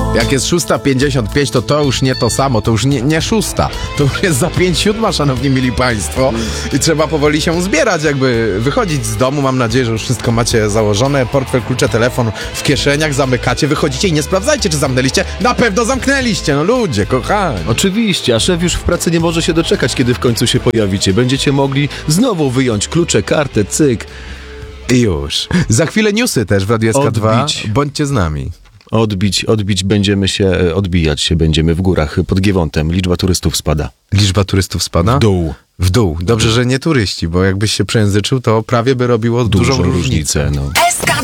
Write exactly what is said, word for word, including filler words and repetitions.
Jak jest szósta pięćdziesiąt pięć, to to już nie to samo, to już nie, nie szósta. To już jest za pięć siódma, szanowni mili państwo. I trzeba powoli się zbierać, jakby wychodzić z domu. Mam nadzieję, że już wszystko macie założone. Portfel, klucze, telefon w kieszeniach, zamykacie, wychodzicie i nie sprawdzajcie, czy zamknęliście. Na pewno zamknęliście, no ludzie, kochani. Oczywiście, a szef już w pracy nie może się doczekać, kiedy w końcu się pojawicie. Będziecie mogli znowu wyjąć klucze, kartę, cyk. I już. Za chwilę newsy też w Radiu S K dwa. Odbić. Bądźcie z nami. Odbić, odbić będziemy się, odbijać się będziemy w górach pod Giewontem. Liczba turystów spada. Liczba turystów spada? W dół. W dół. Dobrze, że nie turyści, bo jakbyś się przejęzyczył, to prawie by robiło dużą, Dużą różnicę. różnicę, no.